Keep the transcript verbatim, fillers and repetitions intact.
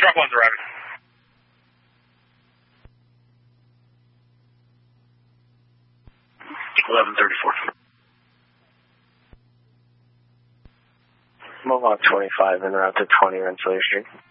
Truck one's arriving. eleven thirty-four. Move on twenty-five en route to twenty Rensselaer Street.